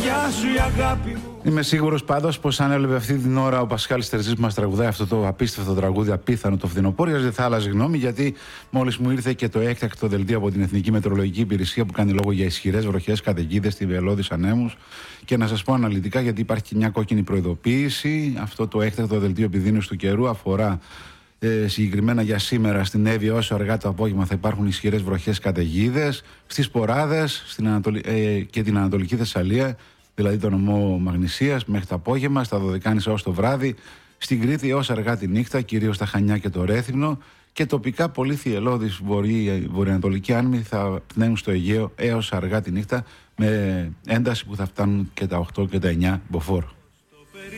γεια σου η αγάπη μου. Είμαι σίγουρος πάντως πως αν έβλεπε αυτή την ώρα ο Πασχάλης Τερζής που μας τραγουδάει αυτό το απίστευτο τραγούδι, απίθανο το φθινοπόριας, δεν θα άλλαζε γνώμη, γιατί μόλις μου ήρθε και το έκτακτο δελτίο από την Εθνική Μετεωρολογική Υπηρεσία που κάνει λόγο για ισχυρές βροχές, καταιγίδες, στιβελώδεις ανέμους. Και να σας πω αναλυτικά, γιατί υπάρχει και μια κόκκινη προειδοποίηση. Αυτό το έκτακτο δελτίο επιδείνωσης του καιρού αφορά συγκεκριμένα για σήμερα στην Εύβοια, όσο αργά το απόγευμα θα υπάρχουν ισχυρές βροχές, καταιγίδες, στις Ποράδες και την Ανατολική Θεσσαλία, δηλαδή το νομό Μαγνησίας, μέχρι το απόγευμα, στα Δωδεκάνησα ως το βράδυ, στην Κρήτη έως αργά τη νύχτα, κυρίως στα Χανιά και το Ρέθυμνο, και τοπικά πολύ θυελλώδεις βορειοανατολικοί άνεμοι θα πνέουν στο Αιγαίο έως αργά τη νύχτα, με ένταση που θα φτάνουν και τα 8 και τα 9 μποφόρ.